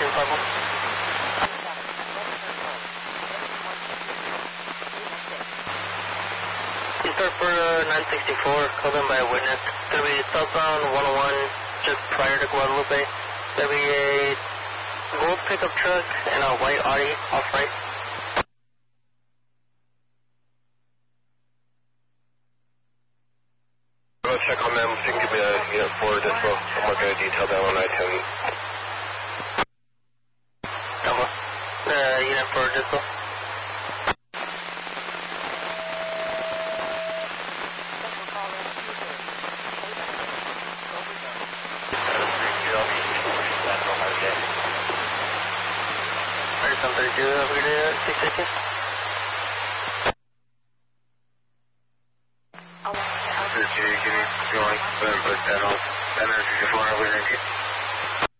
Info. Start for 964, called in by a witness. Going to be southbound 101, just prior to Guadalupe. Going to be a gold pickup truck and a white Audi off-right. I'll check on them. If you can give me a unit for this, I'm working a detail down on I-10. Unit for Disco. Over to 660. Give me going, put that on. 10 over to